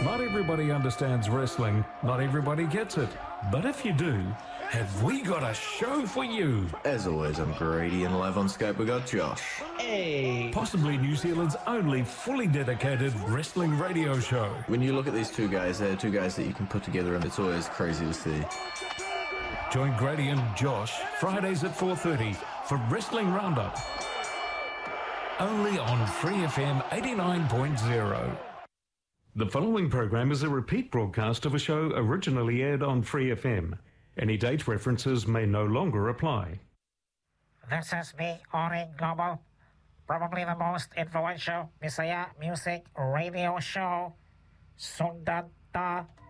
Not everybody understands wrestling, not everybody gets it. But if you do, have we got a show for you? As always, I'm Grady, and live on Skype we got Josh. Hey! Possibly New Zealand's only fully dedicated wrestling radio show. When you look at these two guys, they're two guys that you can put together, and it's always crazy to see. Join Grady and Josh Fridays at 4:30 for Wrestling Roundup. Only on Free FM 89.0. The following program is a repeat broadcast of a show originally aired on Free FM. Any date references may no longer apply. This is me, Ori Global. Probably the most influential Messiah music radio show. Sundanta